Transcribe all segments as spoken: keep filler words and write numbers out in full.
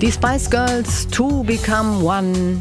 Die Spice Girls, To Become One.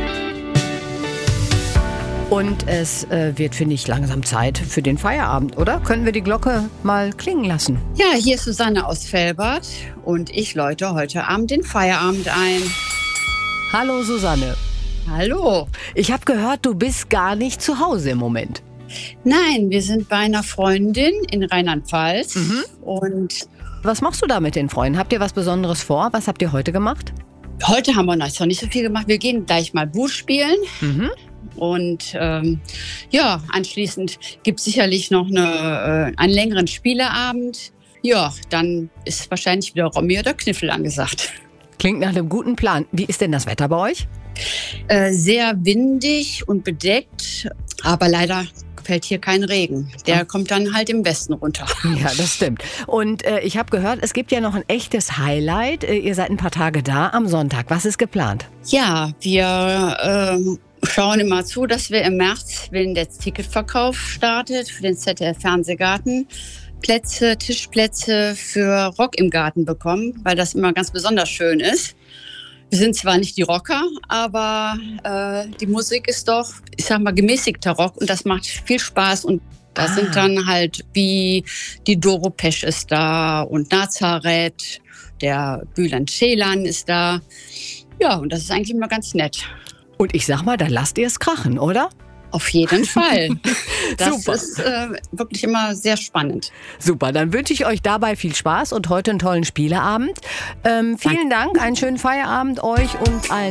Und es äh, wird, finde ich, langsam Zeit für den Feierabend, oder? Können wir die Glocke mal klingen lassen? Ja, hier ist Susanne aus Velbert und ich läute heute Abend den Feierabend ein. Hallo Susanne. Hallo. Ich habe gehört, du bist gar nicht zu Hause im Moment. Nein, wir sind bei einer Freundin in Rheinland-Pfalz. Mhm. Und was machst du da mit den Freunden? Habt ihr was Besonderes vor? Was habt ihr heute gemacht? heute haben wir noch nicht so viel gemacht. Wir gehen gleich mal Buch spielen. Mhm. Und ähm, ja, anschließend gibt es sicherlich noch eine, äh, einen längeren Spieleabend. Ja, dann ist wahrscheinlich wieder Romy oder Kniffel angesagt. Klingt nach einem guten Plan. Wie ist denn das Wetter bei euch? Äh, sehr windig und bedeckt, aber leider fällt hier kein Regen. Der kommt dann halt im Westen runter. Ja, das stimmt. Und äh, ich habe gehört, es gibt ja noch ein echtes Highlight. Äh, ihr seid ein paar Tage da am Sonntag. Was ist geplant? Ja, wir ähm, schauen immer zu, dass wir im März, wenn der Ticketverkauf startet, für den Z D F-Fernsehgarten Plätze, Tischplätze für Rock im Garten bekommen, weil das immer ganz besonders schön ist. Wir sind zwar nicht die Rocker, aber äh, die Musik ist doch, ich sag mal, gemäßigter Rock und das macht viel Spaß. Und da Ah. sind dann halt wie die Doro Pesch ist da und Nazareth, der Bülent Ceylan ist da. Ja, und das ist eigentlich immer ganz nett. Und ich sag mal, da lasst ihr es krachen, oder? Auf jeden Fall. Das Super. ist äh, wirklich immer sehr spannend. Super, dann wünsche ich euch dabei viel Spaß und heute einen tollen Spieleabend. Ähm, vielen Dank, einen schönen Feierabend euch und allen.